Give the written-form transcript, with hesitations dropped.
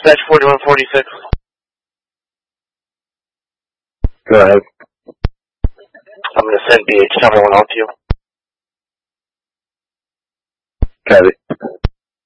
Dispatch 4146. Go ahead. I'm going to send BH. Tell me when on to you. Copy.